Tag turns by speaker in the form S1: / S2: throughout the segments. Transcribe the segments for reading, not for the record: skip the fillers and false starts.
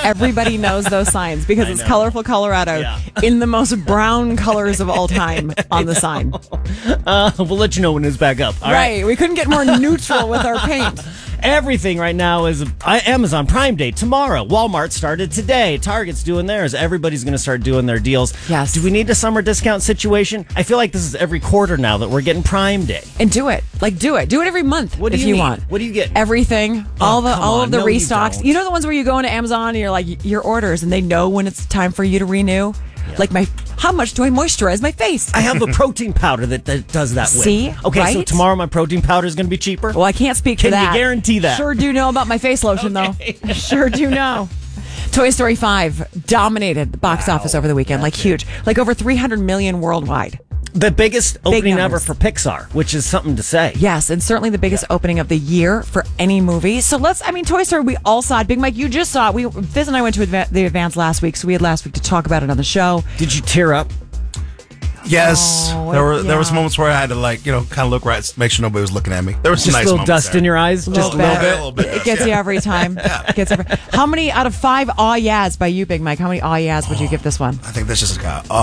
S1: everybody knows those signs because it's colorful Colorado in the most brown colors of all time on the sign.
S2: We'll let you know when it's back up. All right.
S1: We couldn't get more neutral with our paint.
S2: Everything right now is Amazon Prime Day tomorrow. Walmart started today. Target's doing theirs. Everybody's going to start doing their deals.
S1: Yes.
S2: Do we need a summer discount situation? I feel like this is every quarter now that we're getting Prime Day.
S1: And do it. Do it. Do it every month if you want.
S2: What do you get?
S1: Everything. All of the
S2: No,
S1: restocks. You know the ones where you go into Amazon and you're like, your orders, and they know when it's time for you to renew? Like how much do I moisturize my face?
S2: I have a protein powder that does that with.
S1: See?
S2: Okay,
S1: right?
S2: so tomorrow my protein powder is going to be cheaper?
S1: Well, I can't speak for that.
S2: Can you guarantee that?
S1: Sure do know about my face lotion, though. Sure do know. Toy Story 5 dominated the box office over the weekend, huge. Over 300 million worldwide.
S2: The biggest opening ever
S1: numbers.
S2: for Pixar, which is something to say.
S1: Yes, and certainly the biggest opening of the year for any movie. So Toy Story, we all saw it. Big Mike, you just saw it. Fizz and I went to the Advance last week, so we had last week to talk about it on the show.
S2: Did you tear up?
S3: Yes, there were some moments where I had to kind of look right, make sure nobody was looking at me. There was some
S2: Just
S3: nice
S2: a little
S3: moments
S2: dust
S3: there.
S2: in your eyes?
S1: Just
S3: a little bit.
S1: It gets you every time. How many out of 5 aw yeahs by you, Big Mike? How many aw yeahs would you give this one?
S3: I think that's just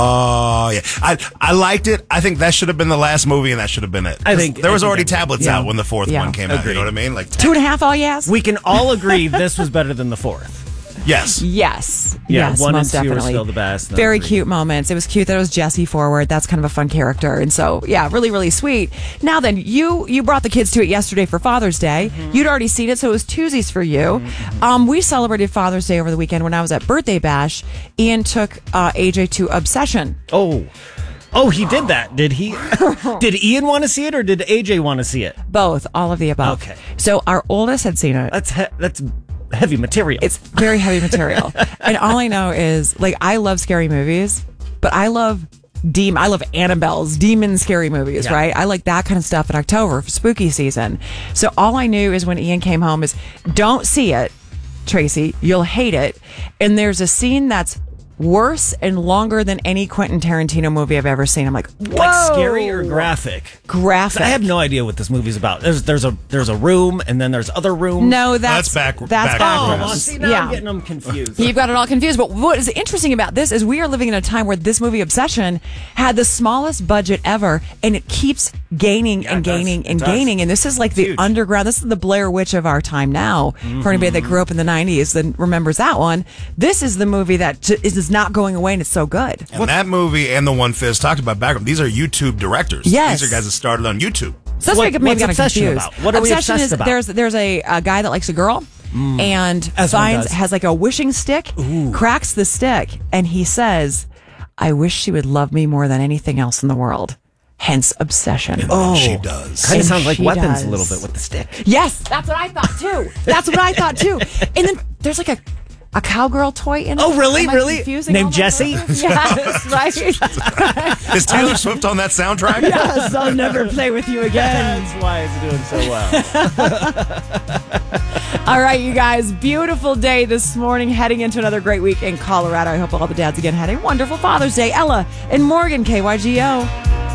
S3: I liked it. I think that should have been the last movie, and that should have been it.
S2: I think
S3: there was already tablets out when the fourth
S1: Yeah.
S3: one came out. You know what I mean?
S1: 2.5 aw yeahs?
S2: We can all agree this was better than the fourth.
S3: Yes.
S1: Yes.
S2: Yeah,
S1: yes,
S2: 1 and
S1: most
S2: 2 are
S1: definitely.
S2: still the best.
S1: Very cute moments. It was cute that it was Jesse Forward. That's kind of a fun character. And so, yeah, really, really sweet. Now then, you brought the kids to it yesterday for Father's Day.
S2: Mm-hmm.
S1: You'd already seen it, so it was Tuesdays for you. We celebrated Father's Day over the weekend when I was at Birthday Bash. Ian took AJ to Obsession.
S2: Oh, he did that, did he? Did Ian want to see it, or did AJ want to see it?
S1: Both. All of the above.
S2: Okay.
S1: So our oldest had seen it.
S2: That's heavy material.
S1: It's very heavy material. And all I know is, I love scary movies, but I love Annabelle's demon scary movies, right? I like that kind of stuff in October for spooky season. So all I knew is when Ian came home is, don't see it, Tracy. You'll hate it. And there's a scene that's worse and longer than any Quentin Tarantino movie I've ever seen. I'm like, whoa.
S2: Like scary or graphic?
S1: Graphic.
S2: I have no idea what this movie's about. There's a room, and then there's other rooms.
S1: No, that's
S3: backwards.
S2: Oh, see, now I'm getting them confused.
S1: You've got it all confused. But what is interesting about this is we are living in a time where this movie Obsession had the smallest budget ever, and it keeps gaining and gaining and gaining. And this is like the underground. This is the Blair Witch of our time now. For anybody that grew up in the 90s and remembers that one, this is the movie that is not going away, and it's so good.
S3: And that movie and the one Fizz talked about background, these are YouTube directors.
S1: Yes.
S3: These are guys that started on YouTube.
S1: So that's maybe
S2: what's
S1: got
S2: Obsession
S1: confused.
S2: about? What are we obsessed about?
S1: There's a guy that likes a girl and has like a wishing stick, cracks the stick, and he says, I wish she would love me more than anything else in the world. Hence Obsession.
S3: And she does.
S2: Kind of sounds like
S1: she
S2: Weapons
S1: does.
S2: a little bit with the stick.
S1: Yes, that's what I thought too. And then there's like a cowgirl toy in it.
S2: Oh, really?
S1: Am I
S2: Really?
S1: confusing
S2: Named
S1: all my
S2: Jessie?
S1: movies? Yes, right.
S3: Is Taylor Swift on that soundtrack?
S1: Yes, I'll never play with you again.
S2: That's why it's doing so well.
S1: All right, you guys, beautiful day this morning, heading into another great week in Colorado. I hope all the dads again had a wonderful Father's Day. Ella and Morgan, KYGO.